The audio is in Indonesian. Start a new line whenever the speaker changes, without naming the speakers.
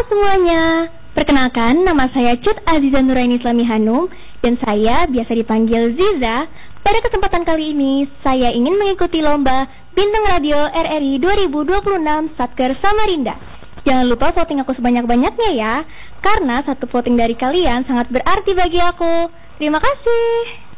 semuanya, perkenalkan nama saya Cut Aziza Nuraini Islami Hanum dan saya biasa dipanggil Ziza. Pada kesempatan kali ini, saya ingin mengikuti lomba Bintang Radio RRI 2026 Satker Samarinda. Jangan lupa voting aku sebanyak-banyaknya ya, karena satu voting dari kalian sangat berarti bagi aku. Terima kasih.